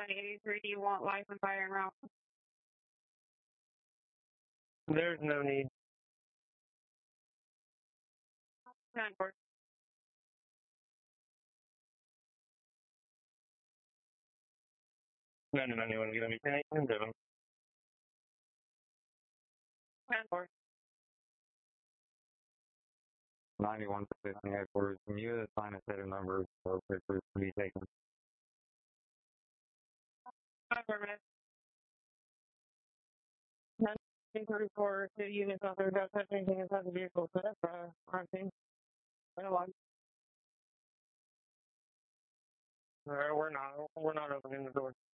1083, do you want life and fire and route? There's no need. 10-4. 991, gonna be 10-8 and 7. 10-4. 91 position headquarters. Can you assign a set of numbers for pictures to be taken? 10-4 minutes. 10-34, 2 units out there without touching anything inside the vehicle, so that's crime scene. Right along. We're not opening the door.